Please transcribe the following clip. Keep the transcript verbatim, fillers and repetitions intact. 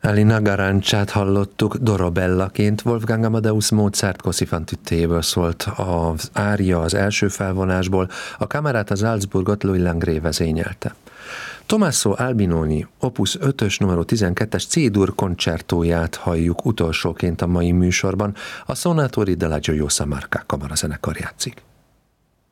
Elina Garancsát hallottuk Dorobellaként, Wolfgang Amadeus Mozart Così fan tuttéből szólt az ária az első felvonásból, a kamerát a Salzburgot Louis Langrée vezényelte. Tommaso Albinoni Opus ötös numero tizenkettes C-dur koncertóját halljuk utolsóként a mai műsorban, a Sonatori della Gioiosa Marca kamarazenekar játszik.